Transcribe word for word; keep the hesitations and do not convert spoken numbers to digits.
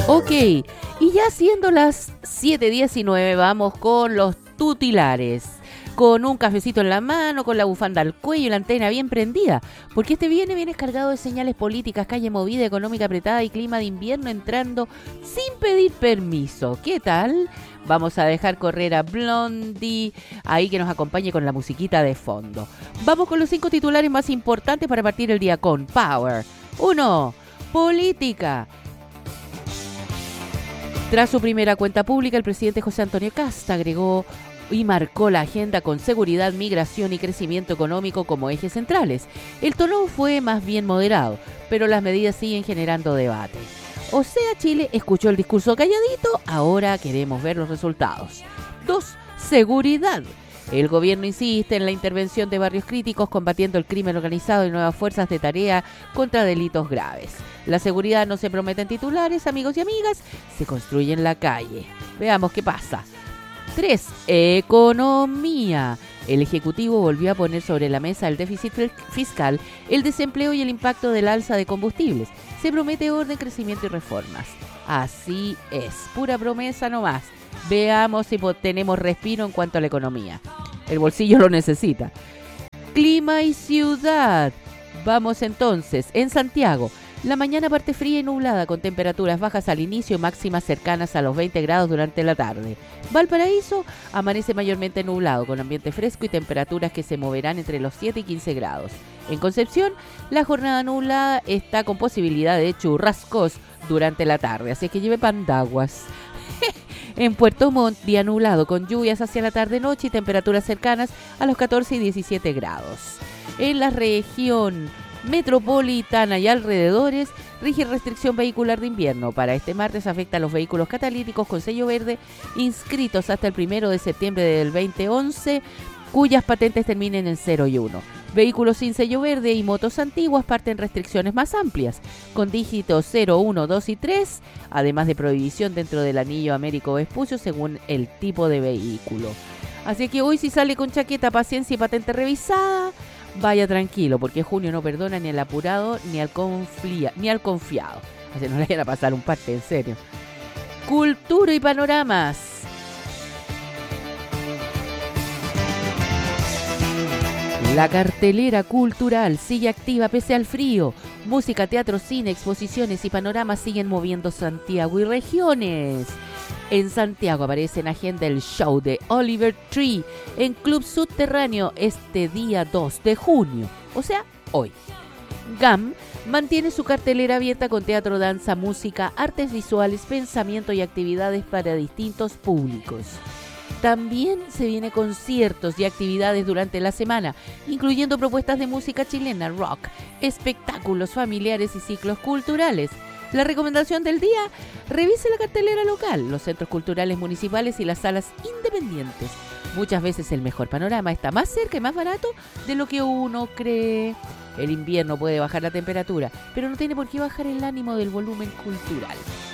Ok, y ya siendo las siete diecinueve, vamos con los tutilares. Con un cafecito en la mano, con la bufanda al cuello y la antena bien prendida. Porque este viene bien cargado de señales políticas, calle movida, económica apretada y clima de invierno entrando sin pedir permiso. ¿Qué tal? Vamos a dejar correr a Blondie, ahí que nos acompañe con la musiquita de fondo. Vamos con los cinco titulares más importantes para partir el día con Power. uno. Política. Tras su primera cuenta pública, el presidente José Antonio Kast agregó y marcó la agenda con seguridad, migración y crecimiento económico como ejes centrales. El tono fue más bien moderado, pero las medidas siguen generando debate. O sea, Chile escuchó el discurso calladito, ahora queremos ver los resultados. dos. Seguridad. El gobierno insiste en la intervención de barrios críticos combatiendo el crimen organizado y nuevas fuerzas de tarea contra delitos graves. La seguridad no se promete en titulares, amigos y amigas, se construye en la calle. Veamos qué pasa. tres. Economía. El Ejecutivo volvió a poner sobre la mesa el déficit fiscal, el desempleo y el impacto del alza de combustibles. Se promete orden, crecimiento y reformas. Así es, pura promesa nomás. Veamos si tenemos respiro en cuanto a la economía. El bolsillo lo necesita. Clima y ciudad. Vamos entonces, en Santiago. La mañana parte fría y nublada con temperaturas bajas al inicio y máximas cercanas a los veinte grados durante la tarde. Valparaíso amanece mayormente nublado con ambiente fresco y temperaturas que se moverán entre los siete y quince grados. En Concepción, la jornada nublada está con posibilidad de churrascos durante la tarde, así que lleve pandaguas. En Puerto Montt, día nublado con lluvias hacia la tarde-noche y temperaturas cercanas a los catorce y diecisiete grados. En la región metropolitana y alrededores, rige restricción vehicular de invierno. Para este martes afecta a los vehículos catalíticos con sello verde inscritos hasta el primero de septiembre del veinte once, cuyas patentes terminen en cero y uno. Vehículos sin sello verde y motos antiguas parten restricciones más amplias, con dígitos cero, uno, dos y tres, además de prohibición dentro del anillo Américo Vespucio según el tipo de vehículo. Así que hoy si sale con chaqueta, paciencia y patente revisada, vaya tranquilo, porque junio no perdona ni al apurado ni al, conflia, ni al confiado. Así no le vayan a pasar un parte, en serio. Cultura y panoramas. La cartelera cultural sigue activa pese al frío. Música, teatro, cine, exposiciones y panoramas siguen moviendo Santiago y regiones. En Santiago aparece en agenda el show de Oliver Tree en Club Subterráneo este día dos de junio, o sea, hoy. G A M mantiene su cartelera abierta con teatro, danza, música, artes visuales, pensamiento y actividades para distintos públicos. También se vienen conciertos y actividades durante la semana, incluyendo propuestas de música chilena, rock, espectáculos familiares y ciclos culturales. La recomendación del día, revise la cartelera local, los centros culturales municipales y las salas independientes. Muchas veces el mejor panorama está más cerca y más barato de lo que uno cree. El invierno puede bajar la temperatura, pero no tiene por qué bajar el ánimo del volumen cultural.